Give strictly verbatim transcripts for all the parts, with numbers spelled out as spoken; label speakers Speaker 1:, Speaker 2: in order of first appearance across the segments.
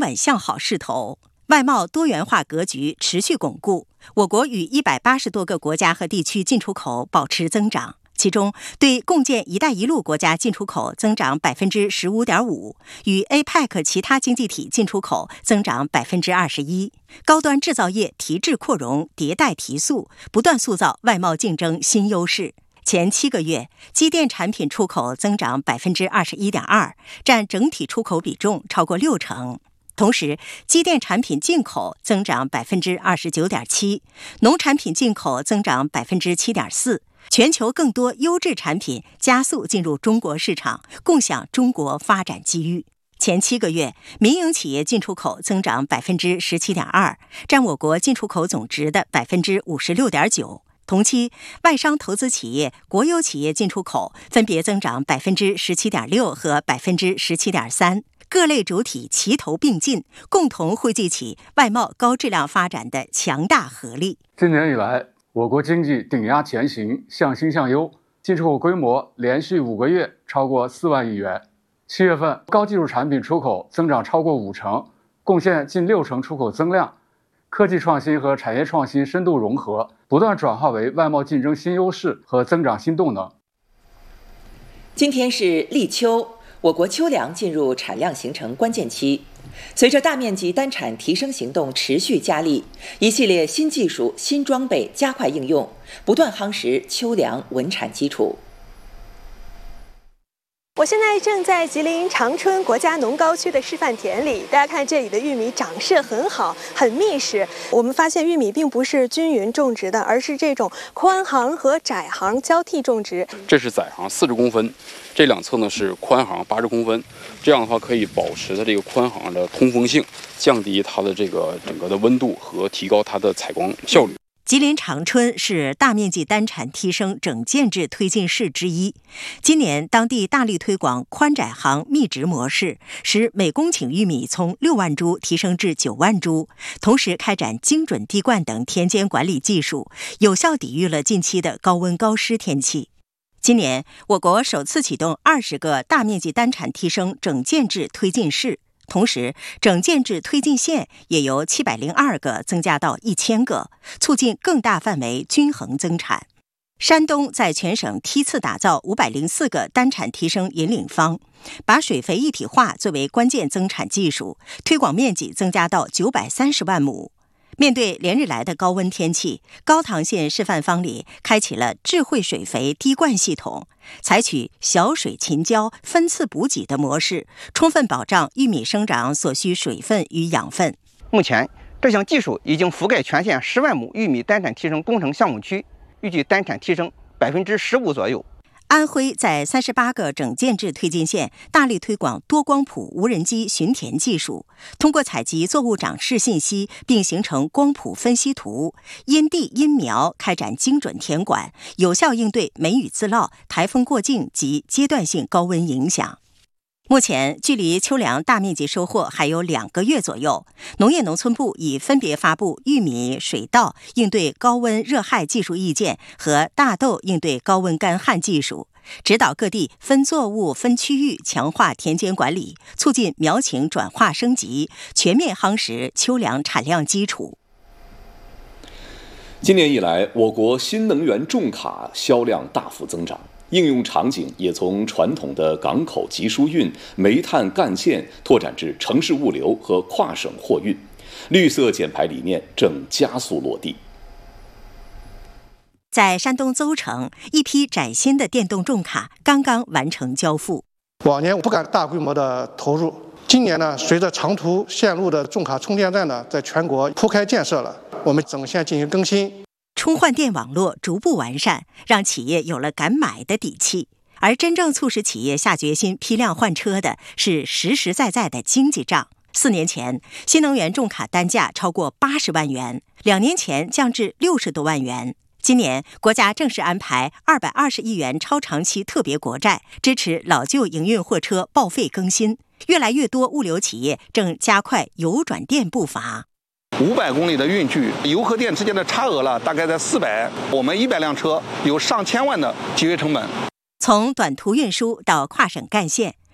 Speaker 1: 稳向好势头，外贸多元化格局持续巩固，我国与一百八十多个国家和地区进出口保持增长。其中，对共建“一带一路”国家进出口增长百分之十五点五，与 A P E C 其他经济体进出口增长百分之二十一。高端制造业提质扩容、迭代提速，不断塑造外贸竞争新优势。前七个月，机电产品出口增长百分之二十一点二，占整体出口比重超过六成。同时，机电产品进口增长百分之二十九点七，农产品进口增长百分之七点四。全球更多优质产品加速进入中国市场，共享中国发展机遇。前七个月，民营企业进出口增长百分之十七点二，占我国进出口总值的百分之五十六点九。同期，外商投资企业、国有企业进出口分别增长百分之十七点六和百分之十七点三。各类主体齐头并进，共同汇聚起外贸高质量发展的强大合力。
Speaker 2: 今年以来，我国经济顶压前行，向新向优，进出口规模连续五个月超过四万亿元。七月份，高技术产品出口增长超过五成，贡献近六成出口增量。科技创新和产业创新深度融合，不断转化为外贸竞争新优势和增长新动能。
Speaker 3: 今天是立秋，我国秋粮进入产量形成关键期。随着大面积单产提升行动持续加力，一系列新技术、新装备加快应用，不断夯实秋粮稳产基础。
Speaker 4: 我现在正在吉林长春国家农高区的示范田里，大家看这里的玉米长势很好，很密实。我们发现玉米并不是均匀种植的，而是这种宽行和窄行交替种植。
Speaker 5: 这是窄行四十公分，这两侧呢是宽行八十公分，这样的话可以保持它这个宽行的通风性，降低它的这个整个的温度和提高它的采光效率。
Speaker 1: 吉林长春是大面积单产提升整建制推进市之一。今年，当地大力推广宽窄行密植模式，使每公顷玉米从六万株提升至九万株，同时开展精准滴灌等田间管理技术，有效抵御了近期的高温高湿天气。今年，我国首次启动二十个大面积单产提升整建制推进市。同时，整建制推进县也由七百零二个增加到一千个，促进更大范围均衡增产。山东在全省梯次打造五百零四个单产提升引领方，把水肥一体化作为关键增产技术，推广面积增加到九百三十万亩。面对连日来的高温天气，高唐县示范方里开启了智慧水肥滴灌系统，采取小水勤浇、分次补给的模式，充分保障玉米生长所需水分与养分。
Speaker 6: 目前，这项技术已经覆盖全县十万亩玉米单产提升工程项目区，预计单产提升百分之十五左右。
Speaker 1: 安徽在三十八个整建制推进县大力推广多光谱无人机巡田技术，通过采集作物长势信息并形成光谱分析图，因地因苗开展精准田管，有效应对梅雨自涝、台风过境及阶段性高温影响。目前，距离秋粮大面积收获还有两个月左右，农业农村部已分别发布玉米、水稻应对高温热害技术意见和大豆应对高温干旱技术，指导各地分作物、分区域强化田间管理，促进苗情转化升级，全面夯实秋粮产量基础。
Speaker 7: 今年以来，我国新能源重卡销量大幅增长。应用场景也从传统的港口集疏运、煤炭干线拓展至城市物流和跨省货运，绿色减排理念正加速落地。
Speaker 1: 在山东邹城，一批崭新的电动重卡刚刚完成交付。
Speaker 8: 往年不敢大规模的投入，今年呢，随着长途线路的重卡充电站呢在全国铺开建设了，我们整线进行更新。
Speaker 1: 充换电网络逐步完善，让企业有了敢买的底气。而真正促使企业下决心批量换车的是实实在在的经济账。四年前，新能源重卡单价超过八十万元，两年前降至六十多万元。今年，国家正式安排二百二十亿元超长期特别国债，支持老旧营运货车报废更新。越来越多物流企业正加快油转电步伐。
Speaker 9: 五百公里的运距，油和电之间的差额了，大概在四百。我们一百辆车有上千万的节约成本。
Speaker 1: 从短途运输到跨省干线，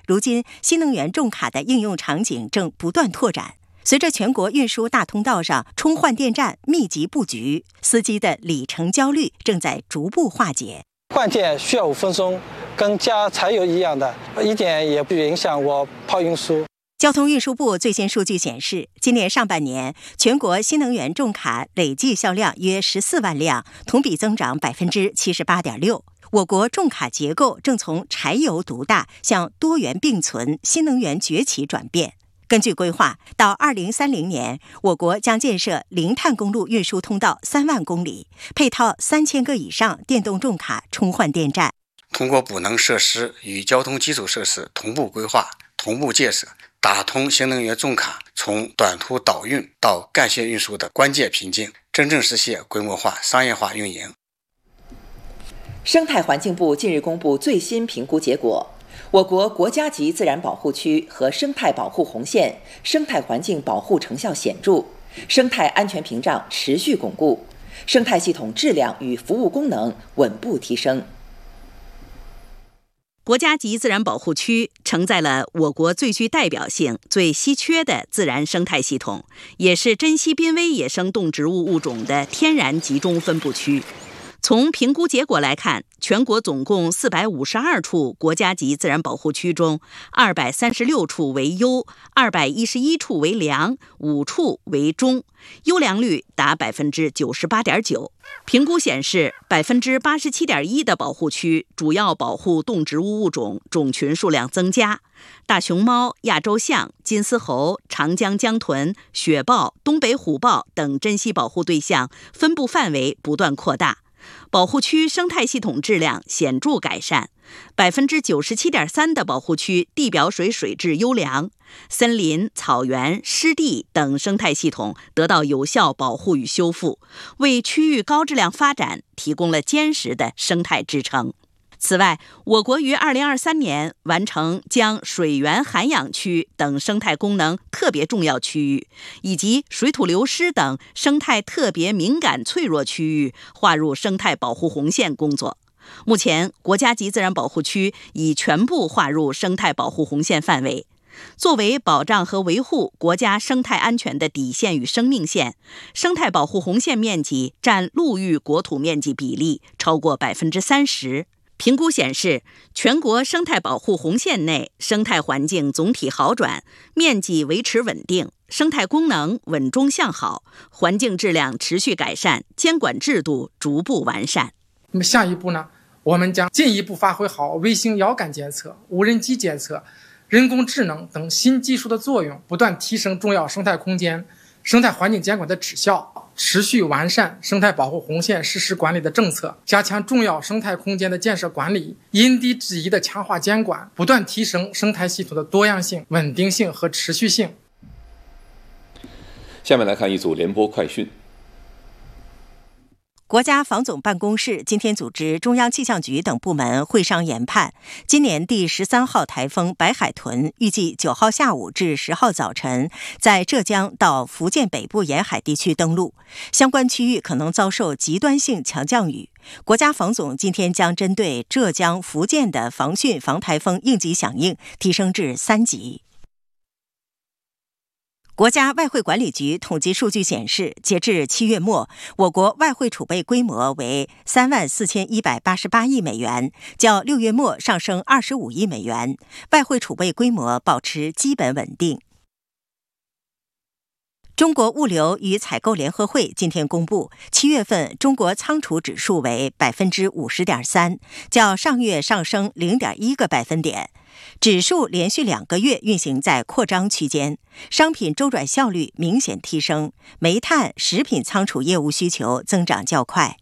Speaker 1: 如今新能源重卡的应用场景正不断拓展。随着全国运输大通道上充换电站密集布局，司机的里程焦虑正在逐步化解。
Speaker 10: 换电需要五分钟，跟加柴油一样的，一点也不影响我跑运输。
Speaker 1: 交通运输部最新数据显示，今年上半年全国新能源重卡累计销量约十四万辆，同比增长百分之七十八点六。我国重卡结构正从柴油独大向多元并存、新能源崛起转变。根据规划，到二零三零年，我国将建设零碳公路运输通道三万公里，配套三千个以上电动重卡充换电站。
Speaker 11: 通过补能设施与交通基础设施同步规划、同步建设，打通新能源重卡从短途导运到干线运输的关键瓶颈，真正实现规模化、商业化运营。
Speaker 3: 生态环境部近日公布最新评估结果，我国国家级自然保护区和生态保护红线生态环境保护成效显著，生态安全屏障持续巩固，生态系统质量与服务功能稳步提升。
Speaker 12: 国家级自然保护区承载了我国最具代表性、最稀缺的自然生态系统，也是珍稀濒危野生动植物物种的天然集中分布区。从评估结果来看，全国总共四百五十二处国家级自然保护区中，二百三十六处为优，二百一十一处为良，五处为中，优良率达百分之九十八点九。评估显示，百分之八十七点一的保护区主要保护动植物物种种群数量增加，大熊猫、亚洲象、金丝猴、长江江豚、雪豹、东北虎豹等珍稀保护对象分布范围不断扩大。保护区生态系统质量显著改善，百分之九十七点三的保护区地表水水质优良，森林、草原、湿地等生态系统得到有效保护与修复，为区域高质量发展提供了坚实的生态支撑。此外，我国于二零二三年完成将水源涵养区等生态功能特别重要区域，以及水土流失等生态特别敏感脆弱区域划入生态保护红线工作。目前，国家级自然保护区已全部划入生态保护红线范围。作为保障和维护国家生态安全的底线与生命线，生态保护红线面积占陆域国土面积比例超过百分之三十。评估显示，全国生态保护红线内生态环境总体好转，面积维持稳定，生态功能稳中向好，环境质量持续改善，监管制度逐步完善。
Speaker 13: 那么下一步呢，我们将进一步发挥好卫星遥感监测、无人机监测、人工智能等新技术的作用，不断提升重要生态空间、生态环境监管的质效，持续完善生态保护红线实施管理的政策，加强重要生态空间的建设管理，因地制宜的强化监管，不断提升生态系统的多样性、稳定性和持续性。
Speaker 7: 下面来看一组联播快讯。
Speaker 1: 国家防总办公室今天组织中央气象局等部门会商研判，今年第十三号台风白海豚预计九号下午至十号早晨在浙江到福建北部沿海地区登陆，相关区域可能遭受极端性强降雨。国家防总今天将针对浙江、福建的防汛防台风应急响应提升至三级。国家外汇管理局统计数据显示，截至七月末，我国外汇储备规模为三万四千一百八十八亿美元，较六月末上升二十五亿美元，外汇储备规模保持基本稳定。中国物流与采购联合会今天公布，七月份中国仓储指数为百分之五十点三，较上月上升零点一个百分点。指数连续两个月运行在扩张区间，商品周转效率明显提升，煤炭、食品仓储业务需求增长较快。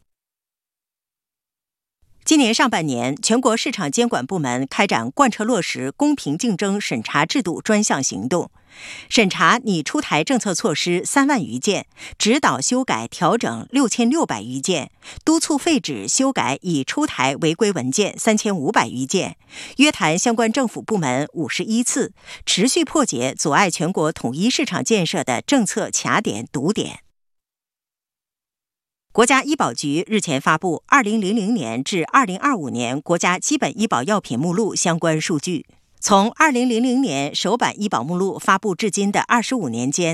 Speaker 1: 今年上半年，全国市场监管部门开展贯彻落实公平竞争审查制度专项行动，审查拟出台政策措施三万余件，指导修改调整六千六百余件，督促废止修改已出台违规文件三千五百余件，约谈相关政府部门五十一次，持续破解阻碍全国统一市场建设的政策卡点堵点。国家医保局日前发布二零零零年至二零二五年国家基本医保药品目录相关数据。 从二零零零年首版医保目录发布至今的二十五年间，